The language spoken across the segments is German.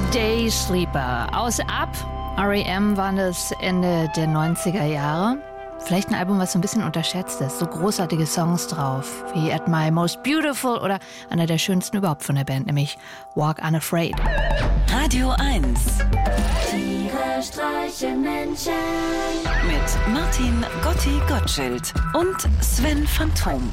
Day Sleeper. Aus Up, R.E.M. waren das Ende der 90er Jahre. Vielleicht ein Album, was so ein bisschen unterschätzt ist. So großartige Songs drauf, wie At My Most Beautiful oder einer der schönsten überhaupt von der Band, nämlich Walk Unafraid. Radio 1. Tiere streichen Menschen. Mit Martin Gotti Gottschild und Sven Phantom.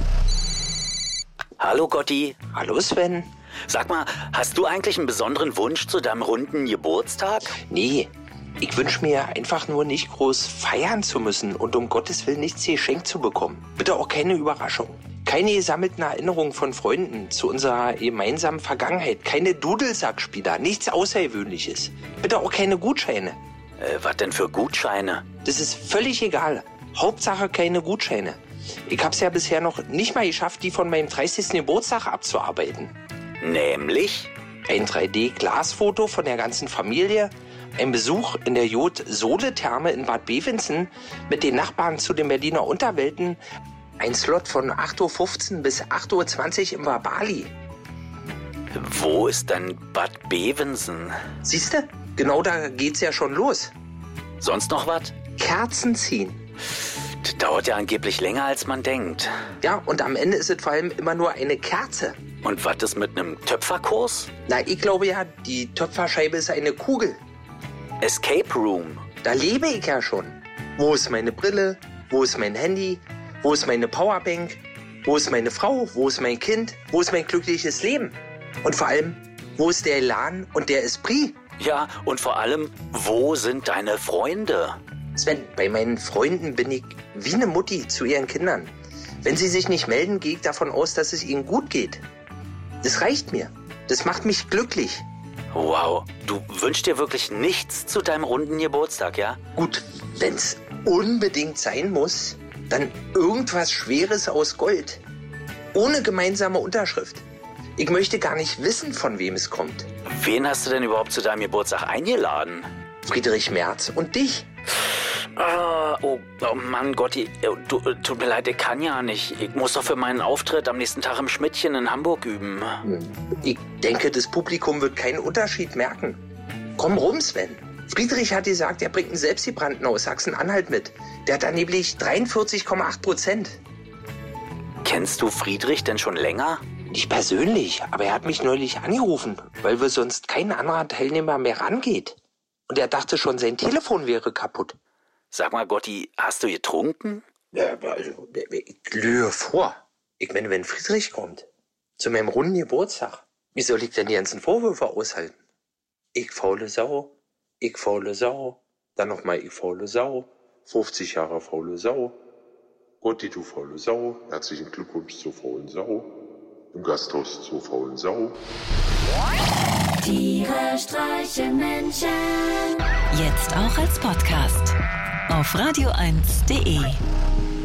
Hallo Gotti. Hallo Sven. Sag mal, hast du eigentlich einen besonderen Wunsch zu deinem runden Geburtstag? Nee, ich wünsche mir einfach nur nicht groß feiern zu müssen und um Gottes Willen nichts geschenkt zu bekommen. Bitte auch keine Überraschung. Keine gesammelten Erinnerungen von Freunden zu unserer gemeinsamen Vergangenheit. Keine Dudelsackspieler, nichts Außergewöhnliches. Bitte auch keine Gutscheine. Was denn für Gutscheine? Das ist völlig egal. Hauptsache keine Gutscheine. Ich hab's ja bisher noch nicht mal geschafft, die von meinem 30. Geburtstag abzuarbeiten. Nämlich? Ein 3D-Glasfoto von der ganzen Familie, ein Besuch in der Jod-Sohle-Therme in Bad Bevensen mit den Nachbarn zu den Berliner Unterwelten, ein Slot von 8.15 Uhr bis 8.20 Uhr im Wabali. Wo ist denn Bad Bevensen? Siehste, genau da geht's ja schon los. Sonst noch was? Kerzen ziehen. Das dauert ja angeblich länger, als man denkt. Ja, und am Ende ist es vor allem immer nur eine Kerze. Und was ist mit einem Töpferkurs? Na, ich glaube ja, die Töpferscheibe ist eine Kugel. Escape Room. Da lebe ich ja schon. Wo ist meine Brille? Wo ist mein Handy? Wo ist meine Powerbank? Wo ist meine Frau? Wo ist mein Kind? Wo ist mein glückliches Leben? Und vor allem, wo ist der Elan und der Esprit? Ja, und vor allem, wo sind deine Freunde? Sven, bei meinen Freunden bin ich wie eine Mutti zu ihren Kindern. Wenn sie sich nicht melden, gehe ich davon aus, dass es ihnen gut geht. Das reicht mir. Das macht mich glücklich. Wow, du wünschst dir wirklich nichts zu deinem runden Geburtstag, ja? Gut, wenn's unbedingt sein muss, dann irgendwas Schweres aus Gold. Ohne gemeinsame Unterschrift. Ich möchte gar nicht wissen, von wem es kommt. Wen hast du denn überhaupt zu deinem Geburtstag eingeladen? Friedrich Merz und dich. Oh Mann, Gotti, tut mir leid, ich kann ja nicht. Ich muss doch für meinen Auftritt am nächsten Tag im Schmidtchen in Hamburg üben. Ich denke, das Publikum wird keinen Unterschied merken. Komm rum, Sven. Friedrich hat gesagt, er bringt einen Selbstgebrannten aus Sachsen-Anhalt mit. Der hat angeblich 43,8%. Kennst du Friedrich denn schon länger? Nicht persönlich, aber er hat mich neulich angerufen, weil wir sonst kein anderer Teilnehmer mehr rangeht. Und er dachte schon, sein Telefon wäre kaputt. Sag mal, Gotti, hast du getrunken? Ja, also, ich glühe vor. Ich meine, wenn Friedrich kommt, zu meinem runden Geburtstag, wie soll ich denn die ganzen Vorwürfe aushalten? Ich faule Sau, dann nochmal ich faule Sau, 50 Jahre faule Sau. Gotti, du faule Sau, herzlichen Glückwunsch zur faulen Sau. Im Gasthaus zur faulen Sau. Tiere streichen Menschen. Jetzt auch als Podcast auf radio1.de.